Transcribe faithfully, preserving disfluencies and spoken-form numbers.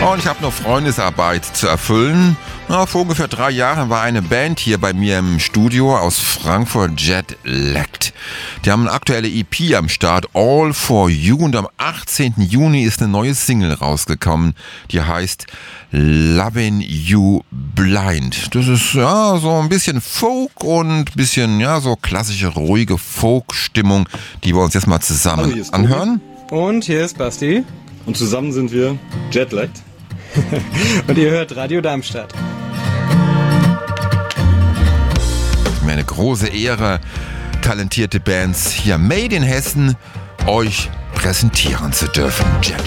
Und ich habe noch Freundesarbeit zu erfüllen. Na, vor ungefähr drei Jahren war eine Band hier bei mir im Studio aus Frankfurt, Jetlagged. Die haben eine aktuelle E P am Start, All For You. Und am achtzehnten Juni ist eine neue Single rausgekommen, die heißt Lovin' You Blind. Das ist ja so ein bisschen Folk und ein bisschen ja so klassische, ruhige Folk-Stimmung, die wir uns jetzt mal zusammen Hallo, anhören. Und hier ist Basti. Und zusammen sind wir Jetlagged. Und ihr hört Radio Darmstadt. Mir eine große Ehre, talentierte Bands hier made in Hessen euch präsentieren zu dürfen. Jet